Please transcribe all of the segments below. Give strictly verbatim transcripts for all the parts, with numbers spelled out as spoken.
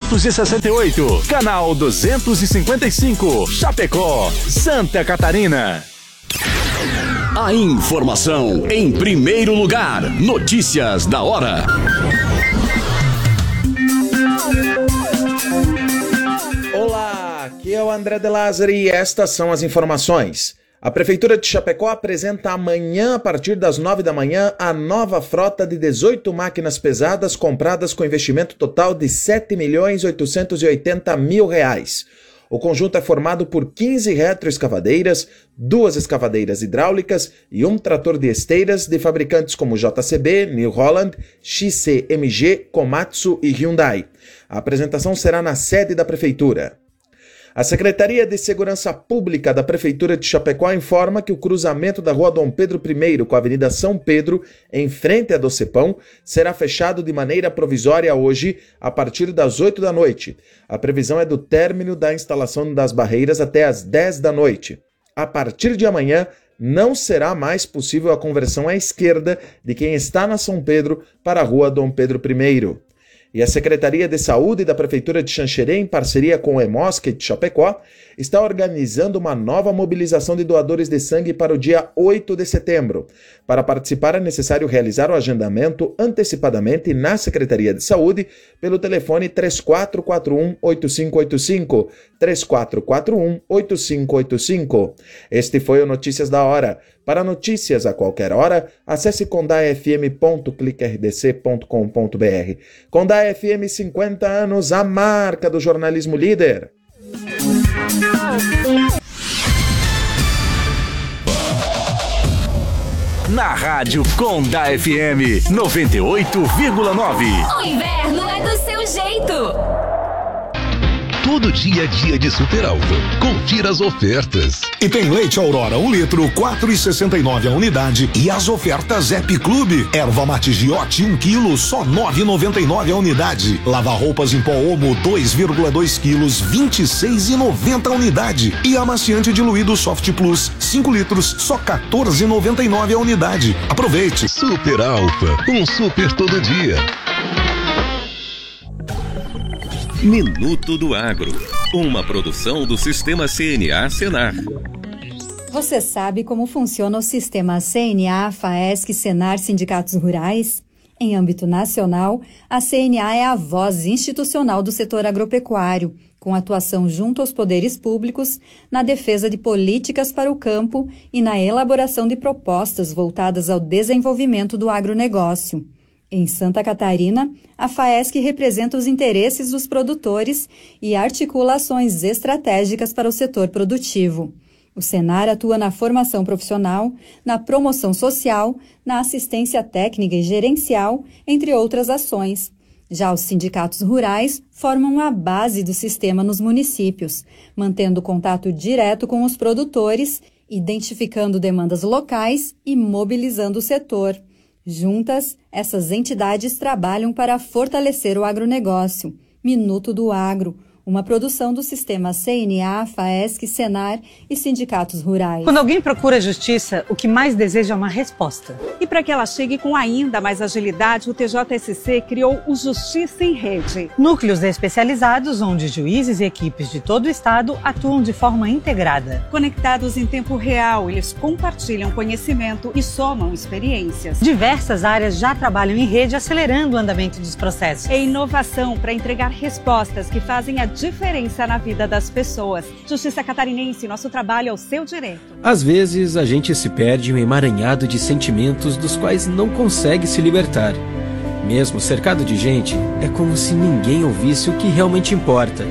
duzentos e sessenta e oito, canal duzentos e cinquenta e cinco, Chapecó, Santa Catarina. A informação em primeiro lugar. Notícias da hora. Olá, aqui é o André de Lázari e estas são as informações. A Prefeitura de Chapecó apresenta amanhã, a partir das nove da manhã, a nova frota de dezoito máquinas pesadas compradas com investimento total de sete milhões oitocentos e oitenta mil reais. O conjunto é formado por quinze retroescavadeiras, duas escavadeiras hidráulicas e um trator de esteiras de fabricantes como J C B, New Holland, X C M G, Komatsu e Hyundai. A apresentação será na sede da Prefeitura. A Secretaria de Segurança Pública da Prefeitura de Chapecó informa que o cruzamento da Rua Dom Pedro I com a Avenida São Pedro, em frente a Docepão, será fechado de maneira provisória hoje, a partir das oito da noite. A previsão é do término da instalação das barreiras até às dez da noite. A partir de amanhã, não será mais possível a conversão à esquerda de quem está na São Pedro para a Rua Dom Pedro I. E a Secretaria de Saúde da Prefeitura de Xanxerê, em parceria com o Hemosc de Chapecó, está organizando uma nova mobilização de doadores de sangue para o dia oito de setembro. Para participar é necessário realizar o agendamento antecipadamente na Secretaria de Saúde pelo telefone três quatro quatro um, oito cinco oito cinco, três quatro quatro um, oito cinco oito cinco. Este foi o Notícias da Hora. Para notícias a qualquer hora, acesse condá f m ponto clique r d c ponto com ponto b r. Condá F M, cinquenta anos, a marca do jornalismo líder. Na rádio Condá F M noventa e oito vírgula nove. O inverno é do seu jeito. Todo dia é dia de Super Alfa. Confira as ofertas. E tem leite Aurora, um litro, quatro reais e sessenta e nove a unidade. E as ofertas Zep Clube. Erva mate Giote, um quilo, só nove reais e noventa e nove a unidade. Lava roupas em pó Omo, dois vírgula dois quilos, vinte e seis reais e noventa a unidade. E amaciante diluído Soft Plus, cinco litros, só quatorze reais e noventa e nove a unidade. Aproveite. Super Alfa, um super todo dia. Minuto do Agro, uma produção do Sistema C N A Senar. Você sabe como funciona o Sistema C N A, FAESC, Senar, Sindicatos Rurais? Em âmbito nacional, a C N A é a voz institucional do setor agropecuário, com atuação junto aos poderes públicos, na defesa de políticas para o campo e na elaboração de propostas voltadas ao desenvolvimento do agronegócio. Em Santa Catarina, a FAESC representa os interesses dos produtores e articula ações estratégicas para o setor produtivo. O Senar atua na formação profissional, na promoção social, na assistência técnica e gerencial, entre outras ações. Já os sindicatos rurais formam a base do sistema nos municípios, mantendo contato direto com os produtores, identificando demandas locais e mobilizando o setor. Juntas, essas entidades trabalham para fortalecer o agronegócio. Minuto do Agro, uma produção do Sistema C N A, FAESC, Senar e Sindicatos Rurais. Quando alguém procura justiça, o que mais deseja é uma resposta. E para que ela chegue com ainda mais agilidade, o T J S C criou o Justiça em Rede. Núcleos especializados onde juízes e equipes de todo o estado atuam de forma integrada. Conectados em tempo real, eles compartilham conhecimento e somam experiências. Diversas áreas já trabalham em rede, acelerando o andamento dos processos. É inovação para entregar respostas que fazem a diferença na vida das pessoas. Justiça Catarinense, nosso trabalho é o seu direito. Às vezes, a gente se perde em um emaranhado de sentimentos dos quais não consegue se libertar. Mesmo cercado de gente, é como se ninguém ouvisse o que realmente importa.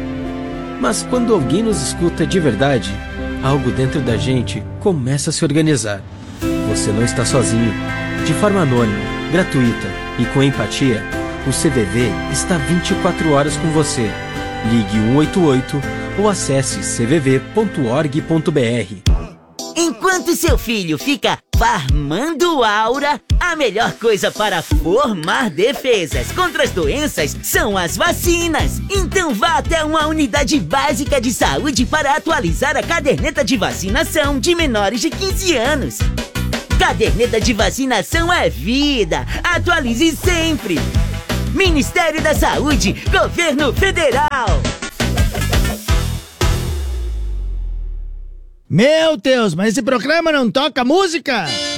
Mas quando alguém nos escuta de verdade, algo dentro da gente começa a se organizar. Você não está sozinho. De forma anônima, gratuita e com empatia, o C V V está vinte e quatro horas com você. Ligue um oito oito ou acesse c v v ponto org ponto b r. Enquanto seu filho fica farmando aura, a melhor coisa para formar defesas contra as doenças são as vacinas. Então vá até uma unidade básica de saúde para atualizar a caderneta de vacinação de menores de quinze anos. Caderneta de vacinação é vida. Atualize sempre. Ministério da Saúde, Governo Federal. Meu Deus, mas esse programa não toca música?